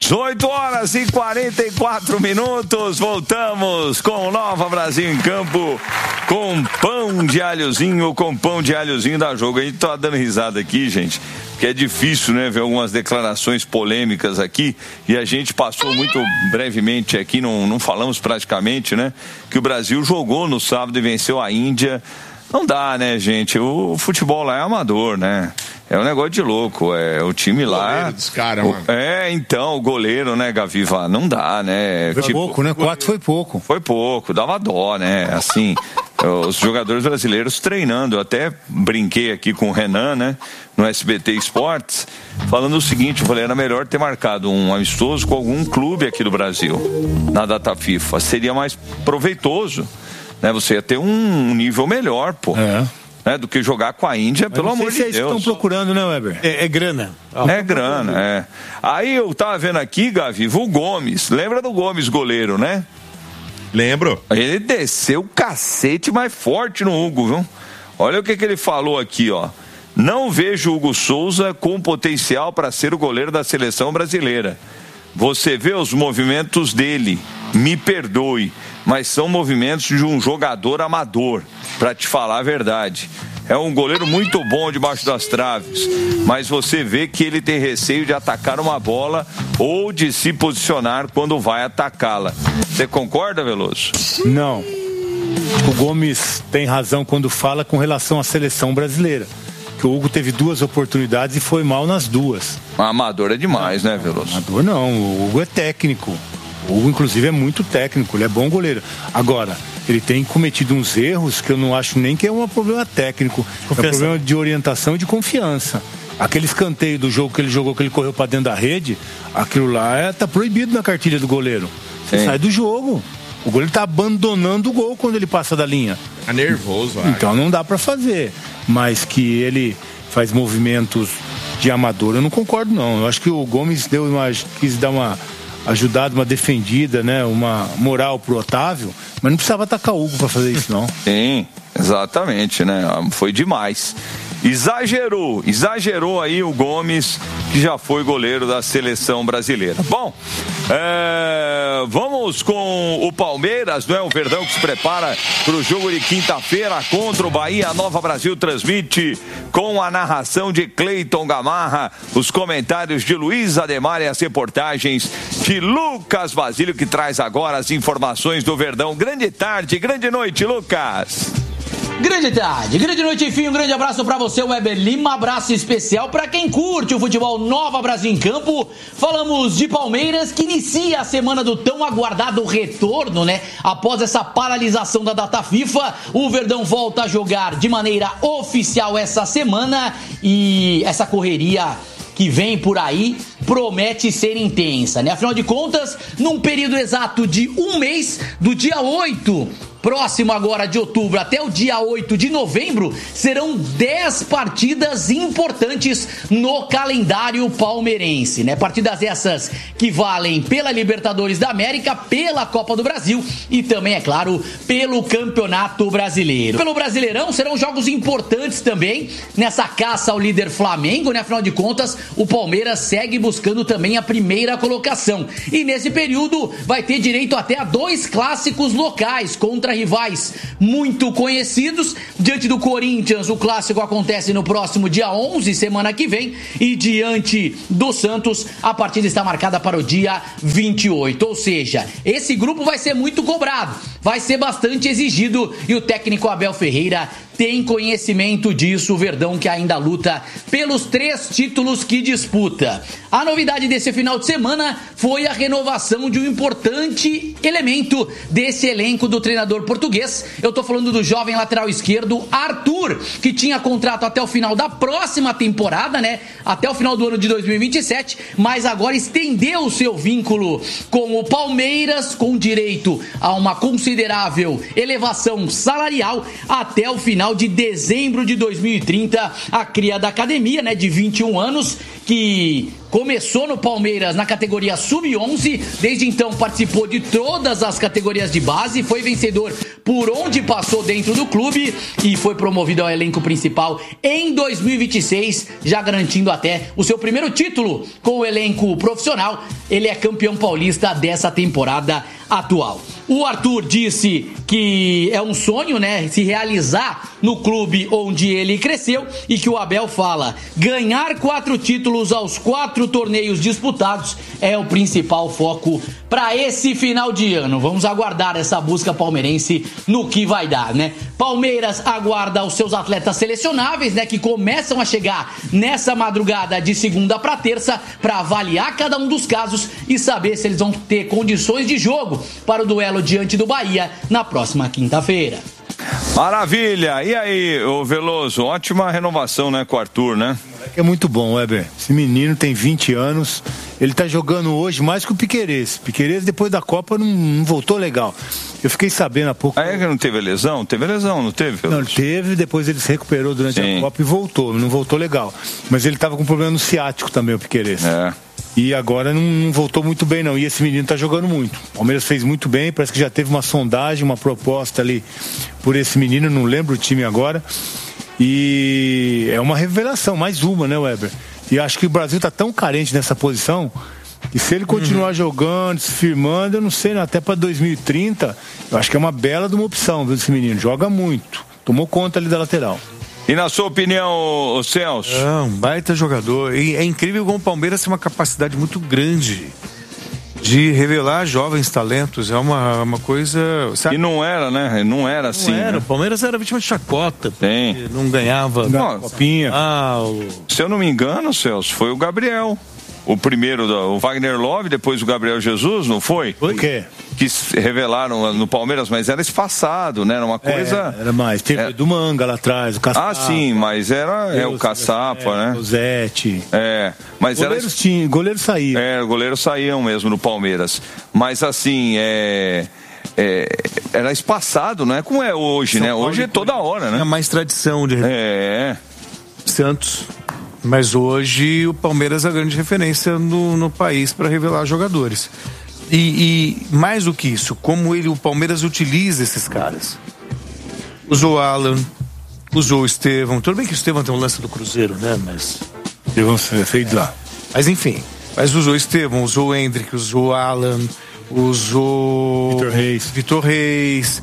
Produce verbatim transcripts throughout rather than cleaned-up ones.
dezoito horas e quarenta e quatro minutos, voltamos com Nova Brasil em Campo, com pão de alhozinho, com pão de alhozinho da Jogo. A gente tá dando risada aqui, gente, porque é difícil, né, ver algumas declarações polêmicas aqui, e a gente passou muito brevemente aqui, não, não falamos praticamente, né, que o Brasil jogou no sábado e venceu a Índia. Não dá, né, gente? O futebol lá é amador, né? É um negócio de louco. É o time o lá. Dos cara, o... mano. É, então, o goleiro, né, Gaviva? Não dá, né? Foi tipo... pouco, né? Quatro foi pouco. Foi pouco, dava dó, né? Assim, os jogadores brasileiros treinando. Eu até brinquei aqui com o Renan, né? No S B T Esportes, falando o seguinte: eu falei, era melhor ter marcado um amistoso com algum clube aqui do Brasil na data FIFA. Seria mais proveitoso. Né, você ia ter um nível melhor, pô. É. Né, do que jogar com a Índia, pelo amor de Deus. Vocês estão procurando, né, Weber? É, é grana. É grana, é. Aí eu tava vendo aqui, Gaviva, o Gomes. Lembra do Gomes, goleiro, né? Lembro. Ele desceu o cacete mais forte no Hugo, viu? Olha o que, que ele falou aqui, ó. Não vejo o Hugo Souza com potencial para ser o goleiro da seleção brasileira. Você vê os movimentos dele, me perdoe, mas são movimentos de um jogador amador, para te falar a verdade. É um goleiro muito bom debaixo das traves, mas você vê que ele tem receio de atacar uma bola ou de se posicionar quando vai atacá-la. Você concorda, Veloso? Não. O Gomes tem razão quando fala com relação à seleção brasileira. Que o Hugo teve duas oportunidades e foi mal nas duas. Amador é demais, né, Veloso? Amador não, o Hugo é técnico. O Hugo, inclusive, é muito técnico, ele é bom goleiro. Agora, ele tem cometido uns erros que eu não acho nem que é um problema técnico. Confiança. É um problema de orientação e de confiança. Aquele escanteio do jogo que ele jogou, que ele correu pra dentro da rede, aquilo lá é, tá proibido na cartilha do goleiro. Você Sim. sai do jogo. O goleiro tá abandonando o gol quando ele passa da linha. Tá nervoso, Então não dá pra fazer. Mas que ele faz movimentos de amador, eu não concordo, não. Eu acho que o Gomes deu uma, quis dar uma ajudada, uma defendida, né? Uma moral pro Otávio, mas não precisava atacar o Hugo pra fazer isso, não. Sim, exatamente, né? Foi demais. Exagerou, exagerou aí o Gomes, que já foi goleiro da seleção brasileira. Bom, é, vamos com o Palmeiras, não é? O Verdão que se prepara para o jogo de quinta-feira contra o Bahia. A Nova Brasil transmite com a narração de Cleiton Gamarra, os comentários de Luiz Ademar e as reportagens de Lucas Basílio, que traz agora as informações do Verdão. Grande tarde, grande noite, Lucas. Grande tarde, grande noite, enfim, um grande abraço pra você, Weber Lima, abraço especial pra quem curte o futebol Nova Brasil em Campo. Falamos de Palmeiras, que inicia a semana do tão aguardado retorno, né? Após essa paralisação da data FIFA, o Verdão volta a jogar de maneira oficial essa semana e essa correria que vem por aí promete ser intensa, né? Afinal de contas, num período exato de um mês, do dia oito próximo agora de outubro até o dia oito de novembro, serão dez partidas importantes no calendário palmeirense, né? Partidas essas que valem pela Libertadores da América, pela Copa do Brasil e também, é claro, pelo Campeonato Brasileiro. Pelo Brasileirão serão jogos importantes também nessa caça ao líder Flamengo, né? Afinal de contas, o Palmeiras segue buscando também a primeira colocação. E nesse período vai ter direito até a dois clássicos locais contra rivais muito conhecidos. Diante do Corinthians, o clássico acontece no próximo dia onze, semana que vem, e diante do Santos, a partida está marcada para o dia vinte e oito, ou seja, esse grupo vai ser muito cobrado, vai ser bastante exigido, e o técnico Abel Ferreira tem conhecimento disso. O Verdão que ainda luta pelos três títulos que disputa. A novidade desse final de semana foi a renovação de um importante elemento desse elenco do treinador português. Eu tô falando do jovem lateral esquerdo Arthur, que tinha contrato até o final da próxima temporada, né? Até o final do ano de dois mil e vinte e sete, mas agora estendeu o seu vínculo com o Palmeiras, com direito a uma considerável elevação salarial até o final final de dezembro de dois mil e trinta. A cria da academia, né, de vinte e um anos, que começou no Palmeiras na categoria sub onze, desde então participou de todas as categorias de base, foi vencedor por onde passou dentro do clube e foi promovido ao elenco principal em dois mil e vinte e seis, já garantindo até o seu primeiro título com o elenco profissional. Ele é campeão paulista dessa temporada atual. O Arthur disse que é um sonho, né, se realizar no clube onde ele cresceu e que o Abel fala: ganhar quatro títulos aos quatro torneios disputados é o principal foco para esse final de ano. Vamos aguardar essa busca palmeirense no que vai dar, né? Palmeiras aguarda os seus atletas selecionáveis, né, que começam a chegar nessa madrugada de segunda para terça para avaliar cada um dos casos e saber se eles vão ter condições de jogo para o duelo diante do Bahia na próxima quinta-feira. Maravilha! E aí, ô Veloso, ótima renovação, né, com o Arthur, né? É muito bom, Weber. Esse menino tem vinte anos, ele tá jogando hoje mais que o Piquerez. Piquerez, depois da Copa, não, não voltou legal. Eu fiquei sabendo há pouco... Ah, é que não teve lesão? Teve lesão, não teve, Veloso? Não, teve, depois ele se recuperou durante Sim. a Copa e voltou, não voltou legal. Mas ele tava com problema no ciático também, o Piquerez. É. E agora não, não voltou muito bem, não. E esse menino tá jogando muito. O Palmeiras fez muito bem, parece que já teve uma sondagem, uma proposta ali por esse menino, não lembro o time agora. E é uma revelação, mais uma, né, Weber? E acho que o Brasil tá tão carente nessa posição que se ele continuar uhum. jogando, se firmando, eu não sei, até para dois mil e trinta, eu acho que é uma bela de uma opção, viu, esse menino. Joga muito. Tomou conta ali da lateral. E na sua opinião, Celso? É um baita jogador. E é incrível como o Palmeiras tem uma capacidade muito grande de revelar jovens talentos. É uma, uma coisa... Sabe? E não era, né? Não era assim. Não era. Né? O Palmeiras era vítima de chacota. Tem. Não ganhava. Não, copinha. Ah, o... Se eu não me engano, Celso, foi o Gabriel. O primeiro, o Wagner Love, depois o Gabriel Jesus, não foi? Foi. O quê? Que revelaram no Palmeiras, mas era espaçado, né? Era uma coisa... É, era mais. Teve é... do Manga lá atrás, o Caçapa. Ah, sim, mas era é, o Caçapa, é, né? O Zete. É, mas goleiros era... tinha, goleiros saíam. É, goleiros saíam mesmo no Palmeiras. Mas assim, é... É, era espaçado, não é como é hoje, São né? Paulo hoje é toda hora, né? É mais tradição de... É. Santos... Mas hoje o Palmeiras é a grande referência no, no país para revelar jogadores. E, e mais do que isso, como ele, o Palmeiras utiliza esses caras. Usou o Alan, usou o Estevão. Tudo bem que o Estevão tem um lance do Cruzeiro, né? Mas. Estevão fez lá. Mas enfim. Mas usou o Estevão, usou o Hendrick, usou o Alan, usou. Vitor Reis. Vitor Reis.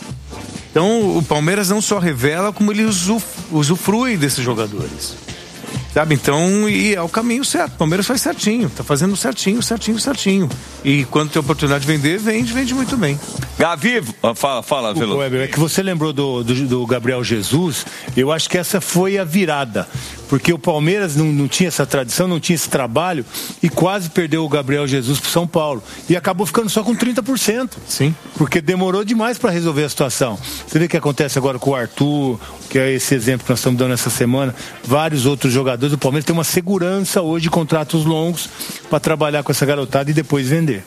Então o Palmeiras não só revela, como ele usufrui desses jogadores. Sabe, então, e é o caminho certo. O Palmeiras faz certinho, tá fazendo certinho, certinho, certinho. E quando tem oportunidade de vender, vende, vende muito bem. Gavi, fala, fala, Veloso. Weber, é que você lembrou do, do, do Gabriel Jesus, eu acho que essa foi a virada. Porque o Palmeiras não, não tinha essa tradição, não tinha esse trabalho e quase perdeu o Gabriel Jesus pro São Paulo. E acabou ficando só com trinta por cento. Sim. Porque demorou demais para resolver a situação. Você vê o que acontece agora com o Arthur, que é esse exemplo que nós estamos dando essa semana. Vários outros jogadores do Palmeiras têm uma segurança hoje de contratos longos para trabalhar com essa garotada e depois vender.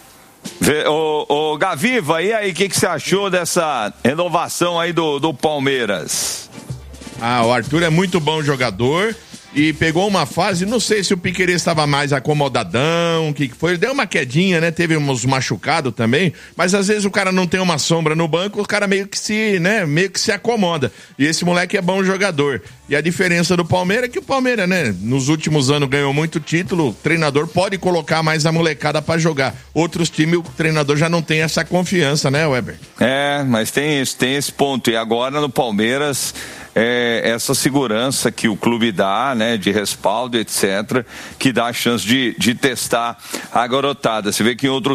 Ô, ô Gaviva, e aí, o que, que você achou dessa renovação aí do, do Palmeiras? Ah, o Arthur é muito bom jogador e pegou uma fase, não sei se o Piquerez estava mais acomodadão, o que foi, ele deu uma quedinha, né, teve uns machucados também, mas às vezes o cara não tem uma sombra no banco, o cara meio que se, né, meio que se acomoda, e esse moleque é bom jogador, e a diferença do Palmeiras é que o Palmeiras, né, nos últimos anos ganhou muito título, o treinador pode colocar mais a molecada pra jogar, outros times o treinador já não tem essa confiança, né, Weber? É, mas tem isso, tem esse ponto, e agora no Palmeiras... É, essa segurança que o clube dá, né, de respaldo, etcétera, que dá a chance de, de testar a garotada. Você vê que em outros